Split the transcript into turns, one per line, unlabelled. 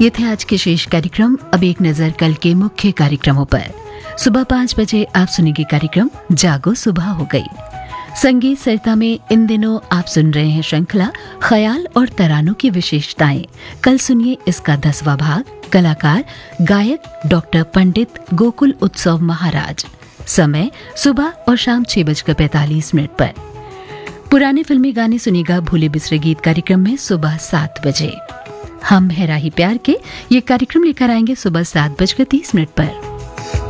ये थे आज के शेष कार्यक्रम। अब एक नजर कल के मुख्य कार्यक्रमों पर। सुबह 5 बजे आप सुनेंगे कार्यक्रम जागो सुबह हो गई। संगीत सरिता में इन दिनों आप सुन रहे हैं श्रृंखला ख्याल और तरानों की विशेषताएं। कल सुनिए इसका 10वां भाग। कलाकार गायक डॉक्टर पंडित गोकुल उत्सव महाराज। समय सुबह और शाम 6:45 पर। पुराने फिल्मी गाने सुनिएगा भूले बिसरे गीत कार्यक्रम में सुबह 7 बजे। हम है राही प्यार के ये कार्यक्रम लेकर आएंगे सुबह 7:30 पर।